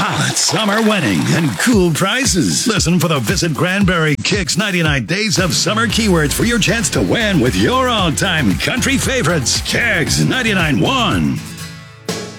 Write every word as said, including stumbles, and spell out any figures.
hot summer winning and cool prizes. Listen for the Visit Granbury Kicks ninety-nine Days of Summer keywords for your chance to win with your all-time country favorites. Kicks ninety-nine point one.